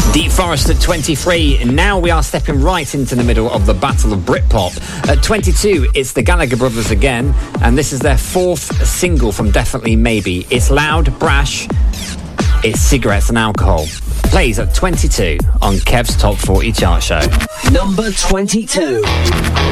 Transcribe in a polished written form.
Deep Forest at 23. Now we are stepping right into the middle of the Battle of Britpop. At 22, it's the Gallagher Brothers again, and this is their fourth single from Definitely Maybe. It's loud, brash, it's cigarettes and alcohol. Plays at 22 on Kev's Top 40 Chart Show. Number 22.